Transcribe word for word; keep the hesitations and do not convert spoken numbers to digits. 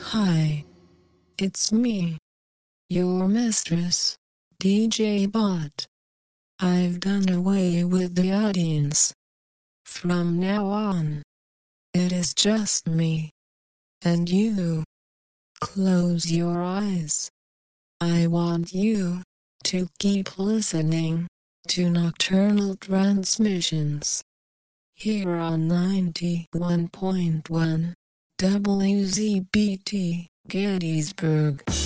Hi, it's me, your mistress, D J Bot. I've done away with the audience. From now on, it is just me and you. Close your eyes. I want you to keep listening to Nocturnal Transmissions here on ninety-one point one W Z B T Gettysburg.